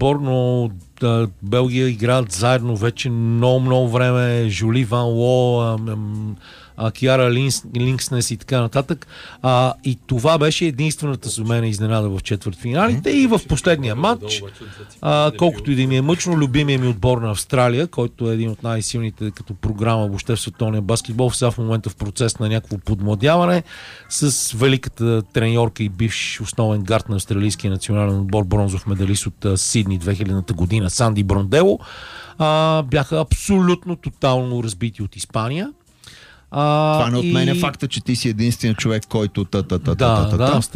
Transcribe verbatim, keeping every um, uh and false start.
отбор, но да, Белгия играят заедно вече много-много време. Жули Ван Ло, а, а, Киара Линс, Линкснес и така нататък. А, и това беше единствената за мен изненада в четвъртфиналите. И в последния матч, а, колкото и да ми е мъчно, любимия ми отбор на Австралия, който е един от най-силните като програма въобще в световния баскетбол, сега в момента в процес на някакво подмладяване, с великата треньорка и бивш основен гард на австралийския национален отбор, бронзов медалист от а, Сидни две хилядната година, Санди Брондело, а, бяха абсолютно тотално разбити от Испания. А, Това не отменя и... факта, че ти си единственият човек, който та та та да, та та да,